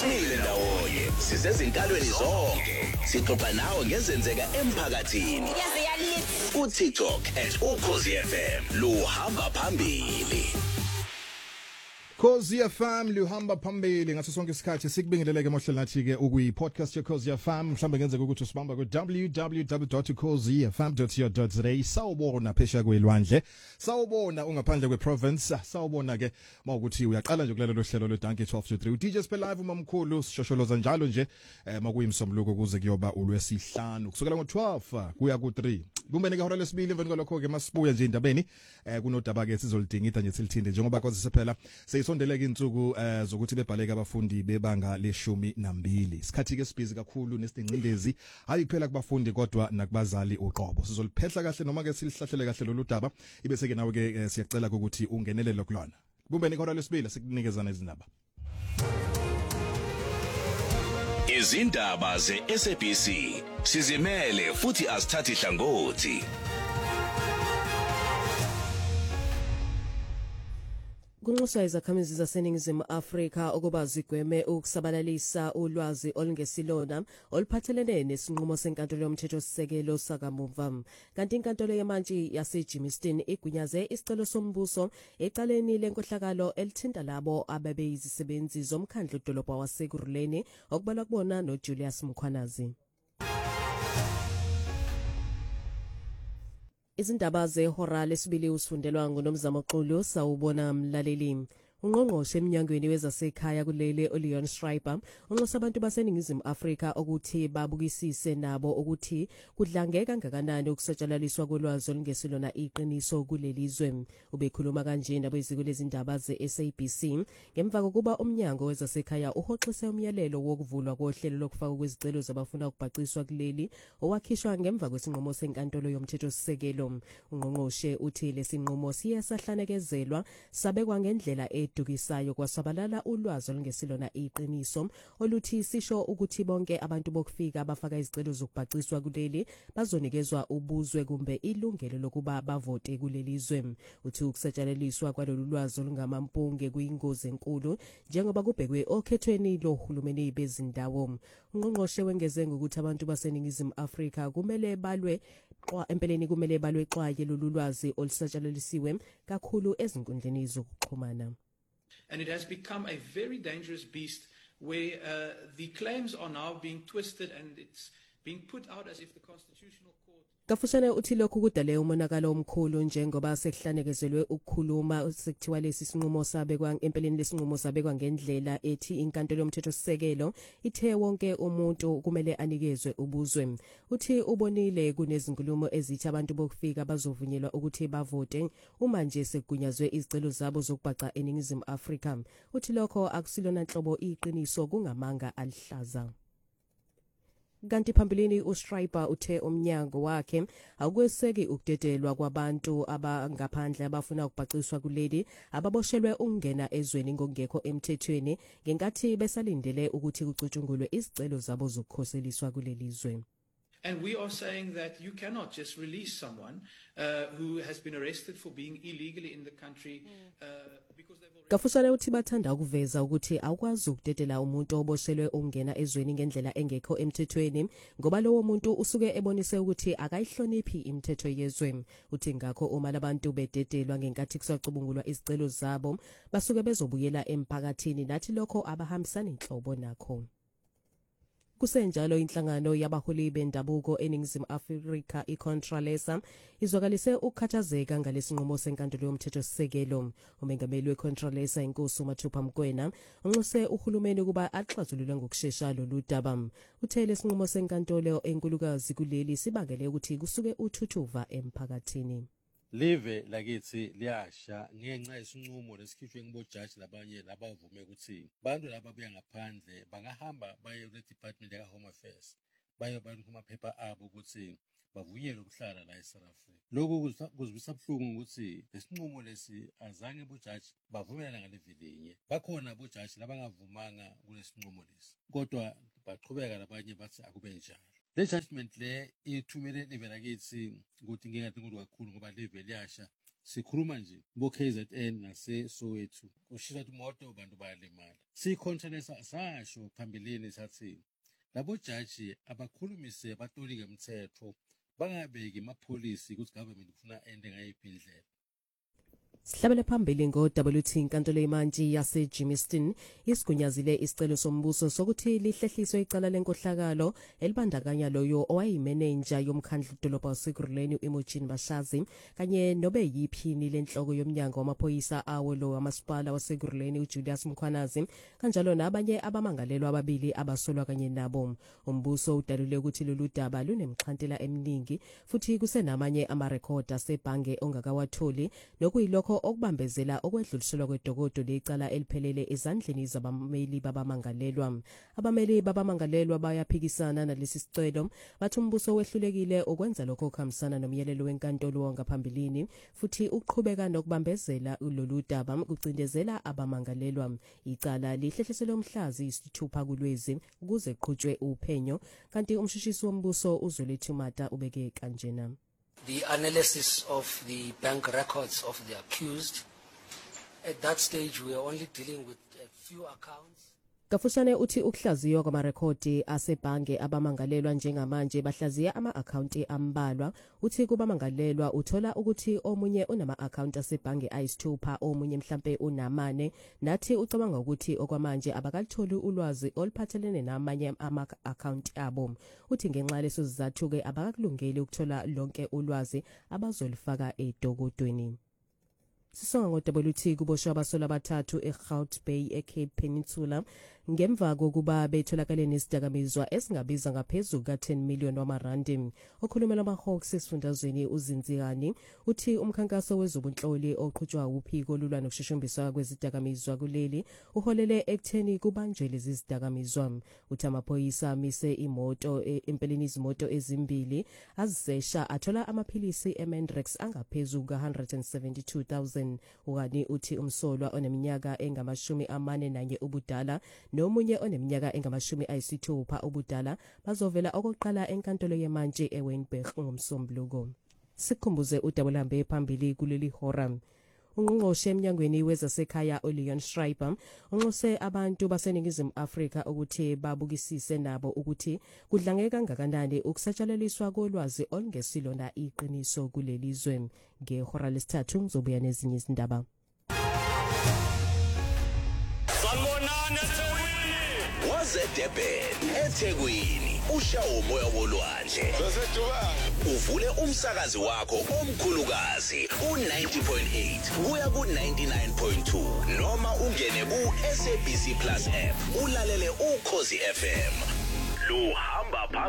Simile ndawonye sisezinkalweni zonke sixoxa nawe ngezenzeka emphakathini ku TikTok @ukhozi-FM luhamba phambili. Khosi FM luhamba phambili ngaso sonke isikhathi sikubingeleleke emohlelo nathi ke ukuyi podcast ye Khosi FM mhlambe ngenzeka ukuthi usibamba ku www.khosifm.co.za sawubona phesha kwelwandle sawubona ungaphandle kwe province sawubona ke mawukuthi uyaqala nje kulalelo hlelo le Danke 12 to 3 DJ Spell Live umamkhulu sishosholoza njalo nje makuyimsombuluko kuze kuyoba ulwesihlanu kusukela ngo12 kuya ku3 kumbe ngehora lesibili emveni kwalokho ke masibuya nje indabeni kunodaba ke sizolidingida nje silithinde njengoba kwazi sephela seyisondeleke insuku zokuthi bebhaleke abafundi bebanga le12 isikhathi ke sibhizi kakhulu nesingcindezi hayi kuphela kubafundi kodwa nakubazali uqobo sizoliphehla kahle noma ke silihlahlele kahle lolu daba ibese ke nawe ke siyacela ukuthi ungenelele kulona kumbe ngehora lesibili sikunikezana izindaba Izindaba ze-SABC sizimele futhi asithathi hlangothi. Kunxuswa izakhamizi zaseningizimu Afrika ukuba zigweme ukusabalalisa ulwazi olungesilona oluphathelene nesinqumo senkantolo yomthethosisekelo sakamuva. Kanti inkantolo yamanje yaseJimmiston igunyaze isicelo sombuso ecaleni lenkohlakalo elithinta labo ababeyizisebenzi zomkhandlu dolobha waseKuruleni okubalwa kubona noJulius Mkhwanazi. Izindaba zehora lesibili usifundelwa nguNomzamo Xulu sawubona mlaleli. Ungqongqoshe eminyangweni wezasekhaya kulele uLeon Schreiber unxusa abantu baseningizimu Afrika ukuthi babukisise nabo ukuthi kudlangeka kangakanani ukusetshenziswa kolwazi olungesilona iqiniso kulelizwe. Ubekhuluma kanje nabeziko lezindaba zeSABC ngemva kokuba umnyango wezasekhaya uhoxise umyalelo wokuvulwa kohlelo lokufaka kwezicelo zabafuna ukubhaciswa kuleli owakhishwa ngemva kwesinqumo senkantolo yomthethosisekelo. Ungqongqoshe uthi lesinqumo siyasahlanekezelwa sabekwa ngendlela edukisayo kwasabalala ulwazi olungesilona iqiniso oluthi sisho ukuthi bonke abantu bokufika abafaka izicelo zokubhaciswa kuleli bazonikezwa ubuzwe kumbe ilungelo lokuba bavote kulelizwe. Uthi ukusetshenziswa kwalolu lwazi olungamampunge kuyingozi enkulu njengoba kubhekwe okhethweni lohulumeni bezindawo. Ungqongqoshe wengeze ngokuthi abantu baseningizimu Afrika kumele balwe empeleni kumele balwe xwaye lolu lwazi olusetshenzisiwe kakhulu ezinkundleni zokuxhumana. And it has become a very dangerous beast where the claims are now being twisted and it's being put out as if the Constitutional Court... Kafushane uthi lokhu kudale umonakalo omkhulu njengoba sekuhlanekezelwe ukukhuluma sekuthiwa lesi sinqumo sabekwa empeleni lesinqumo sabekwa ngendlela ethi inkantolo yomthethosisekelo ithe wonke umuntu kumele anikezwe ubuzwe. Uthi ubonile kunezinkulumo ezithi abantu bokufika bazovunyelwa ukuthi bavote uma nje sekugunyazwe izicelo zabo zokubhaca eningizimu Afrika. Uthi lokho akusilona nhlobo iqiniso kungamanga alihlaza. Kanti phambilini uSchreiber uthe umnyango wakhe awukweseki ukudedelwa kwabantu abangaphandle abafuna ukubhaciswa kuleli ababoshelwe ukungena ezweni ngokungekho emthethweni ngenkathi besalindele ukuthi kucutshungulwe izicelo zabo zokukhoseliswa kulelizwe. And we are saying that you cannot just release someone who has been arrested for being illegally in the country because they've already... Kafushane uthi bathanda ukuveza ukuthi awukwazi ukudedela umuntu oboshelwe ukungena ezweni ngendlela engekho emthethweni ngoba lowo muntu usuke ebonise ukuthi akayihloniphi imithetho yezwe. Uthi ngakho uma labantu bededelwa ngenkathi kusacubungulwa izicelo zabo basuke bezobuyela emphakathini nathi lokho abahambisana inhlobo nakho. Kusenjalo inhlangano yabaholi bendabuko eningizimu Afrika iContralesa izwakalise ukukhathazeka ngalesinqumo senkantolo yomthethosisekelo. Umengameli weContralesa inkosi uMathupha Mkwena unxuse uhulumeni kuba axazulule ngokusheshsha lolu daba. Uthe lesinqumo senkantolo enkulukazi kuleli sibangele ukuthi kusuke uthuthuva emphakathini. Live lakithi liyasha ngenxa yesinqumo lesikhishwe ngibojaji labanye labavume ukuthi bantu laba buya ngaphandle bangahamba baye ku-Department ya Home Affairs baye kumaphepha abo ukuthi bavunyelwe ukuhlala la eSouth Africa. Lokhu kuzwisa buhlungu ukuthi lesinqumo lesi azange bojaji bavumelana ngalevi linye. Bakhona bojaji labangavumanga kulesinqumo lesi kodwa baqhubeka labanye bathi akube njalo. Le judgment le ithumele live lakithi ukuthi ngeke kakhulu ngoba live liyasha sikhuluma nje bo KZN nase Soweto kushisa imoto bantu bayalimala sikhonthene sasho phambilini sathi labo jaji abakhulumise batolike umthetho bangabeki amapholisi ukuthi government ufuna ende ngayiphi indlela. Sihlabele phambili ngo-WT inkantolo yemantshi yase-Germiston isigunyazile isicelo sombuso sokuthi lihlehliswe icala lenkohlakalo elibandakanya loyo owayimenenja yomkhandlu dolobha waseGuruleni u-Imogen Bashazi kanye nobe yiphini lenhloko yomnyango wamaphoyisa awo lo wamasipala waseGuruleni uJulius Mkhwanazi kanjalo nabanye abamangalelwa ababili abasolwa kanye nabo. Umbuso udalule ukuthi lolu daba lunemxhantela eminingi futhi kusenamanye amarekhoda asebhange ongakawatholi nokuyilokho okubambezela okwedluliselwa kwedokodo lecala eliphelele ezandleni zabameli babamangalelwa. Abameli babamangalelwa bayaphikisana nalesi sicelo bathi umbuso wehlulekile ukwenza lokho okuhambisana nomyalelo wenkantolo wangaphambilini futhi uqhubeka nokubambezela lolu daba kucindezela abamangalelwa. Icala lihlehliselwe umhlazi isithupha kulwezi ukuze kuqhutshwe uphenyo kanti umshishisi wombuso uZwelithini Matha ubeke kanjena. The analysis of the bank records of the accused. At that stage, we are only dealing with a few accounts. Kafushane uthi ukuhlaziywa kwamarekhodi asebhange abamangalelwa njengamanje bahlaziya ama-akhawunti ambalwa. Uthi kubamangalelwa uthola ukuthi omunye unama-akhawunti asebhange ayisithupha omunye mhlampe unamane nathi ucabanga ukuthi okwamanje abakalitholi ulwazi oluphathelene namanye ama-akhawunti abo. Uthi ngenxa yaleso sizathu-ke abakakulungeli ukuthola lonke ulwazi abazolifaka edokodweni. Sisonga ngo-WT kuboshwa abasola abathathu eGout Bay eCape Peninsula ngemva kokuba betholakale nesidakamizwa esingabiza ngaphezulu ka-10 million wamarandi. Okhulumela ama-Hawks esifundazweni uZinzikani uthi umkhankaso wezobunhloli oqhutshwa uphiko olulwa nokushushumbiswa kwezidakamizwa kuleli uholele ekutheni kubanjwe lezi zidakamizwa. Uthi amaphoyisa amise imoto empeleni izimoto ezimbili azisesha athola amaphilisi eMendrex angaphezulu ka-172,000. Ukani uthi umsolwa oneminyaka engama-41 ubudala nomunye oneminyaka engama-60 ubudala bazovela okokuqala enkantolo yemantshi eWynberg ngomsombuluko. Sikhumbuze udabulambe phambili kuleli hora. Ungqongqoshe emnyangweni wezasekhaya uLeon Schreiber unxuse abantu baseningizimu Afrika ukuthi babukisise nabo ukuthi kudlange kangakanani ukusatshalaliswa kolwazi olungesilona iqiniso kuleli zwe. Ngehora lesithathu ngizobuya nezinye izindaba. wazeDurban eThekwini ushawa umoya wolwandle uvule umsakazi wakho omkhulukazi u90.8 kuya ku99.2 noma ungene ku SABC Plus app ulalele uKhosi FM luhamba phambili.